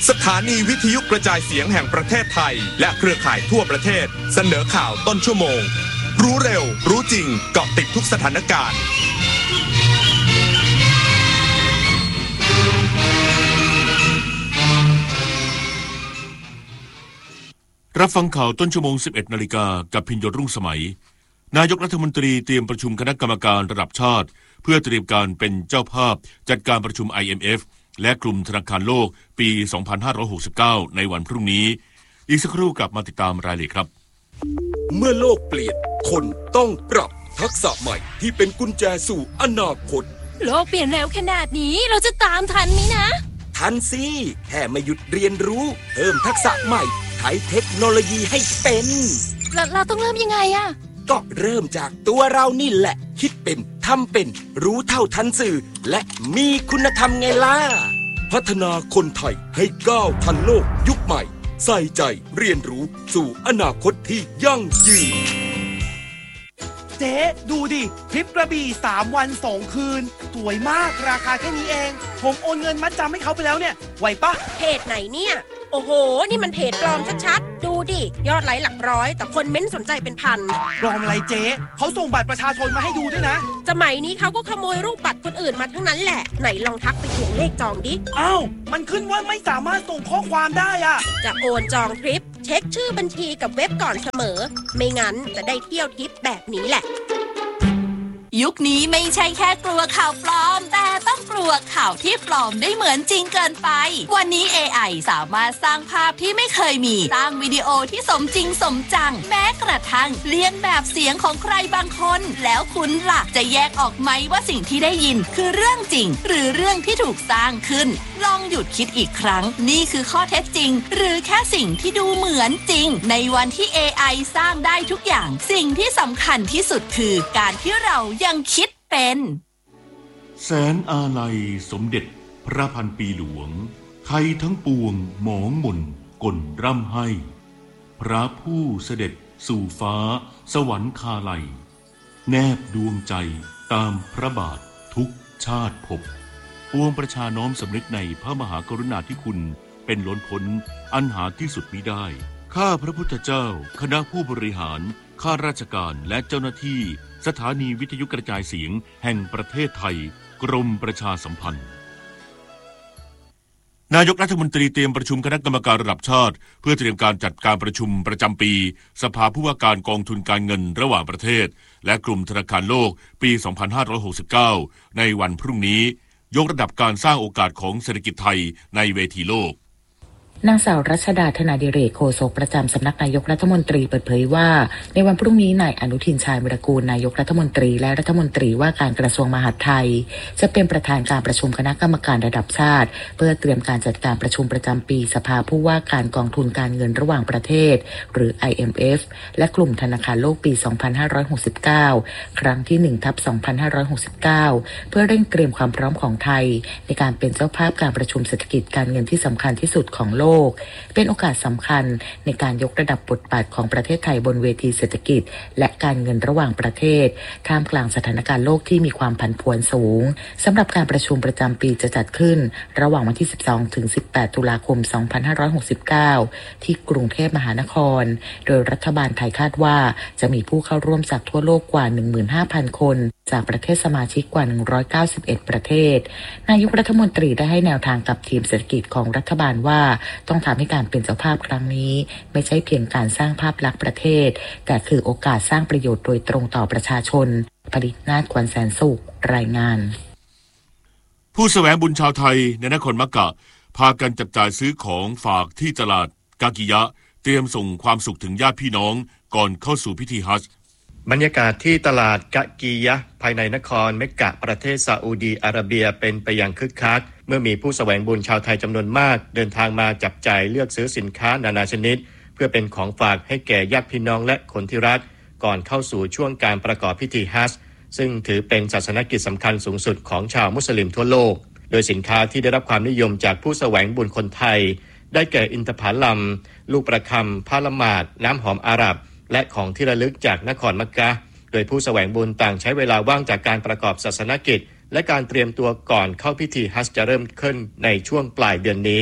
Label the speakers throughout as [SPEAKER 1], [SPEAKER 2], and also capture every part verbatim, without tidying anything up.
[SPEAKER 1] สถานีวิทยุกระจายเสียงแห่งประเทศไทยและเครือข่ายทั่วประเทศเสนอข่าวต้นชั่วโมงรู้เร็วรู้จริงเกาะติดทุกสถานการณ์
[SPEAKER 2] รับฟังข่าวต้นชั่วโมง สิบเอ็ดนาฬิกากับพิญญรุ่งสมัยนายกรัฐมนตรีเตรียมประชุมคณะกรรมการระดับชาติเพื่อเตรียมการเป็นเจ้าภาพจัดการประชุม ไอ เอ็ม เอฟ และกลุ่มธนาคารโลกปี สองพันห้าร้อยหกสิบเก้า ในวันพรุ่งนี้อีกสักครู่กลับมาติดตามรายละเอียดครับ
[SPEAKER 3] เมื่อโลกเปลี่ยนคนต้องปรับทักษะใหม่ที่เป็นกุญแจสู่อนาคต
[SPEAKER 4] โลกเปลี่ยนเร็วขนาดนี้เราจะตามทันไหมนะ
[SPEAKER 3] ทันสิแค่ไม่หยุดเรียนรู้เพิ่มทักษะใหม่ใช้เทคโนโลยีให้เป็น
[SPEAKER 4] เราเราต้องเริ่มยังไงอะ
[SPEAKER 3] ก็เริ่มจากตัวเรานี่แหละคิดเป็นทำเป็นรู้เท่าทันสื่อและมีคุณธรรมไงล่ะพัฒนาคนไทยให้ก้าวทันโลกยุคใหม่ใส่ใจเรียนรู้สู่อนาคตที่ยั่งยืน
[SPEAKER 5] เจ๊ดูดิทริปกระบี่สามวันสองคืนสวยมากราคาแค่นี้เองผมโอนเงินมัดจำให้เขาไปแล้วเนี่ยไหวปะ
[SPEAKER 4] เพจไหนเนี่ยโอ้โหนี่มันเพจปลอมชัดๆดูดิยอดไลค์หลักร้อยแต่คนเม้นสนใจเป็นพัน
[SPEAKER 5] ปลอมอะไรเจ๊เขาส่งบัตรประชาชนมาให้ดูด้วยนะ
[SPEAKER 4] สมัยนี้เขาก็ขโมยรูปบัตรคนอื่นมาทั้งนั้นแหละไหนลองทักไปทวงเลขจองดิ
[SPEAKER 5] อ้าวมันขึ้นว่าไม่สามารถส่งข้อความได้อะ
[SPEAKER 4] จะโอนจองทริปเช็คชื่อบัญชีกับเว็บก่อนเสมอไม่งั้นจะได้เที่ยวทริปแบบนี้แหละ
[SPEAKER 6] ยุคนี้ไม่ใช่แค่กลัวข่าวปลอมแต่ต้องกลัวข่าวที่ปลอมได้เหมือนจริงเกินไปวันนี้ เอ ไอ สามารถสร้างภาพที่ไม่เคยมีสร้างวิดีโอที่สมจริงสมจังแม้กระทั่งเลียนแบบเสียงของใครบางคนแล้วคุณล่ะจะแยกออกไหมว่าสิ่งที่ได้ยินคือเรื่องจริงหรือเรื่องที่ถูกสร้างขึ้นลองหยุดคิดอีกครั้งนี่คือข้อเท็จจริงหรือแค่สิ่งที่ดูเหมือนจริงในวันที่ เอ ไอ สร้างได้ทุกอย่างสิ่งที่สำคัญที่สุดคือการที่เรายังคิดเป็น
[SPEAKER 2] แสนอาลัยสมเด็จพระพันปีหลวงไทยทั้งปวงหมองหม่นก่นร่ำให้พระผู้เสด็จสู่ฟ้าสวรรคาลัยแนบดวงใจตามพระบาททุกชาติภพปวงประชาน้อมสำนึกในพระมหากรุณาธิคุณเป็นล้นพ้นอันหาที่สุดมิได้ข้าพระพุทธเจ้าคณะผู้บริหารข้าราชการและเจ้าหน้าที่สถานีวิทยุกระจายเสียงแห่งประเทศไทยกรมประชาสัมพันธ์นายกรัฐมนตรีเตรียมประชุมคณะกรรมการระดับชาติเพื่อเตรียมการจัดการประชุมประจำปีสภาผู้ว่าการกองทุนการเงินระหว่างประเทศและกลุ่มธนาคารโลกปี สองพันห้าร้อยหกสิบเก้า ในวันพรุ่งนี้ยกระดับการสร้างโอกาสของเศรษฐกิจไทยในเวทีโลก
[SPEAKER 7] นางสาวรัชดาธนาดิเรกโฆษกประจำสำนักนายกรัฐมนตรีเปิดเผยว่าในวันพรุ่งนี้นายอนุทินชาญวิรากูลนายกรัฐมนตรีและรัฐมนตรีว่าการกระทรวงมหาดไทยจะเป็นประธานการประชุมคณะกรรมการระดับชาติเพื่อเตรียมการจัดการประชุมประจำปีสภาผู้ว่าการกองทุนการเงินระหว่างประเทศหรือ ไอ เอ็ม เอฟ และกลุ่มธนาคารโลกปี สองพันห้าร้อยหกสิบเก้า ครั้งที่ หนึ่งทับสองพันห้าร้อยหกสิบเก้า เพื่อเร่งเตรียมความพร้อมของไทยในการเป็นเจ้าภาพการประชุมเศรษฐกิจการเงินที่สำคัญที่สุดของโลกเป็นโอกาสสำคัญในการยกระดับบทบาทของประเทศไทยบนเวทีเศรษฐกิจและการเงินระหว่างประเทศท่ามกลางสถานการณ์โลกที่มีความผันผวนสูงสำหรับการประชุมประจำปีจะจัดขึ้นระหว่างวันที่สิบสองถึงสิบแปดตุลาคมสองพันห้าร้อยหกสิบเก้าที่กรุงเทพมหานครโดยรัฐบาลไทยคาดว่าจะมีผู้เข้าร่วมจากทั่วโลกกว่า หนึ่งหมื่นห้าพัน คนจากประเทศสมาชิกกว่าหนึ่งร้อยเก้าสิบเอ็ดประเทศนายกรัฐมนตรีได้ให้แนวทางกับทีมเศรษฐกิจของรัฐบาลว่าต้องทำให้การเป็นเจ้าภาพครั้งนี้ไม่ใช่เพียงการสร้างภาพลักษณ์ประเทศแต่คือโอกาสสร้างประโยชน์โดยตรงต่อประชาชนผลิตนาฏ กวนแสนสุขรายงาน
[SPEAKER 2] ผู้แสวงบุญชาวไทยในนครมักกะพากันจับจ่ายซื้อของฝากที่ตลาดกากิยะเตรียมส่งความสุขถึงญาติพี่น้องก่อนเข้าสู่พิธีฮัจญ์
[SPEAKER 8] บรรยากาศที่ตลาดกะกียะภายในนครเมกกะประเทศซาอุดีอาระเบียเป็นไปอย่างคึกคักเมื่อมีผู้แสวงบุญชาวไทยจำนวนมากเดินทางมาจับจ่ายเลือกซื้อสินค้านานาชนิดเพื่อเป็นของฝากให้แก่ญาติพี่น้องและคนที่รักก่อนเข้าสู่ช่วงการประกอบพิธีฮัจญ์ซึ่งถือเป็นศาสนกิจสำคัญสูงสุดของชาวมุสลิมทั่วโลกโดยสินค้าที่ได้รับความนิยมจากผู้แสวงบุญคนไทยได้แก่อินทผลัมลูกประคำผ้าละหมาดน้ำหอมอาหรับและของที่ระลึกจากนครมักกะฮ์โดยผู้แสวงบุญต่างใช้เวลาว่างจากการประกอบศาสนกิจและการเตรียมตัวก่อนเข้าพิธีฮัจญ์จะเริ่มขึ้นในช่วงปลายเดือนนี้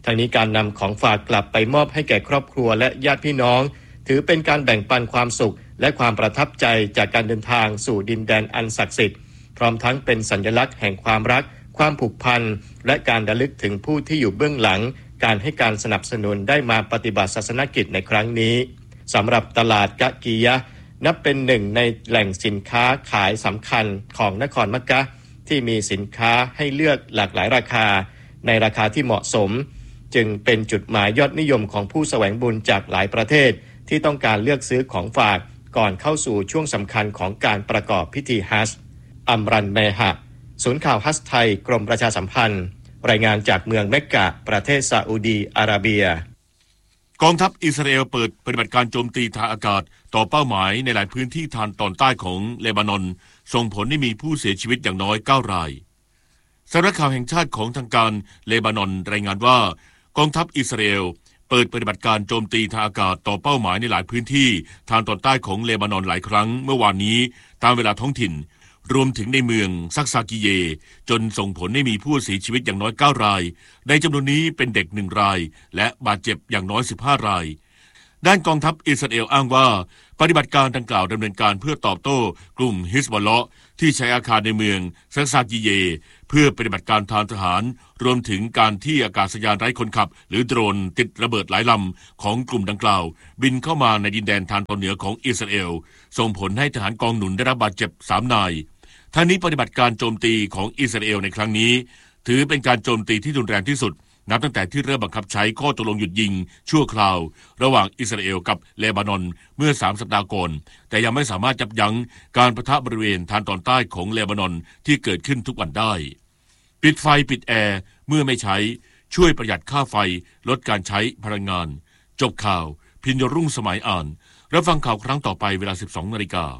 [SPEAKER 8] ทางนี้การนำของฝากกลับไปมอบให้แก่ครอบครัวและญาติพี่น้องถือเป็นการแบ่งปันความสุขและความประทับใจจากการเดินทางสู่ดินแดนอันศักดิ์สิทธิ์พร้อมทั้งเป็นสัญลักษณ์แห่งความรักความผูกพันและการระลึกถึงผู้ที่อยู่เบื้องหลังการให้การสนับสนุนได้มาปฏิบัติศาสนกิจในครั้งนี้สำหรับตลาดกะกียะนับเป็นหนึ่งในแหล่งสินค้าขายสำคัญของนครมักกะที่มีสินค้าให้เลือกหลากหลายราคาในราคาที่เหมาะสมจึงเป็นจุดหมายยอดนิยมของผู้แสวงบุญจากหลายประเทศที่ต้องการเลือกซื้อของฝากก่อนเข้าสู่ช่วงสำคัญของการประกอบพิธีฮัจญ์อัมรันเมหะศูนย์ข่าวฮัจญ์ไทยกรมประชาสัมพันธ์รายงานจากเมืองเมกกะประเทศซาอุดีอาระเบีย
[SPEAKER 2] กองทัพอิสราเอลเปิดปฏิบัติการโจมตีทางอากาศต่อเป้าหมายในหลายพื้นที่ทางตอนใต้ของเลบานอนส่งผลให้มีผู้เสียชีวิตอย่างน้อยเก้ารายสำนักข่าวแห่งชาติของทางการเลบานอนรายงานว่ากองทัพอิสราเอลเปิดปฏิบัติการโจมตีทางอากาศต่อเป้าหมายในหลายพื้นที่ทางตอนใต้ของเลบานอนหลายครั้งเมื่อวานนี้ตามเวลาท้องถิ่นรวมถึงในเมืองซักซากิเยจนส่งผลให้มีผู้เสียชีวิตอย่างน้อยเก้ารายในจำนวนนี้เป็นเด็กหนึ่งรายและบาดเจ็บอย่างน้อยสิบห้ารายด้านกองทัพอิสราเอลอ้างว่าปฏิบัติการดังกล่าวดำเนินการเพื่อตอบโต้กลุ่มฮิซบอลเลาะห์ที่ใช้อาคารในเมืองซักซากิเยเพื่อปฏิบัติการทางทหารรวมถึงการที่อากาศยานไร้คนขับหรือโดรนติดระเบิดหลายลำของกลุ่มดังกล่าวบินเข้ามาในดินแดนทางตอนเหนือของอิสราเอลส่งผลให้ทหารกองหนุนได้รับบาดเจ็บสามนายทั้งนี้ปฏิบัติการโจมตีของอิสราเอลในครั้งนี้ถือเป็นการโจมตีที่รุนแรงที่สุดนับตั้งแต่ที่เริ่มบังคับใช้ข้อตกลงหยุดยิงชั่วคราวระหว่างอิสราเอลกับเลบานอนเมื่อสามสัปดาห์ก่อนแต่ยังไม่สามารถยับยั้งการปะทะบริเวณทางตอนใต้ของเลบานอนที่เกิดขึ้นทุกวันได้ปิดไฟปิดแอร์เมื่อไม่ใช้ช่วยประหยัดค่าไฟลดการใช้พลังงานจบข่าวพิญญรุ่งสมัยอ่านรับฟังข่าวครั้งต่อไปเวลา สิบสองนาฬิกา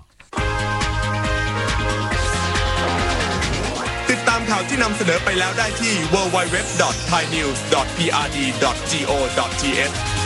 [SPEAKER 1] ติดตามข่าวที่นำเสนอไปแล้วได้ที่ ดับเบิลยู ดับเบิลยู ดับเบิลยู ดอท ไทยนิวส์ ดอท พี อาร์ ดี ดอท จี โอ ดอท ที เอช